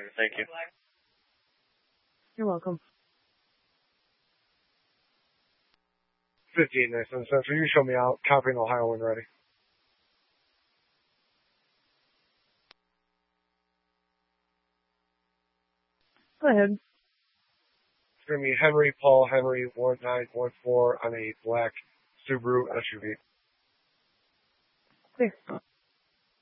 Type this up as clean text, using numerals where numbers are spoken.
Thank you. You're welcome. 15 Nissan Sentra. You show me out. Copying Ohio when ready. Go ahead. It's going to be Henry Paul Henry 1914 on a black Subaru SUV. Clear.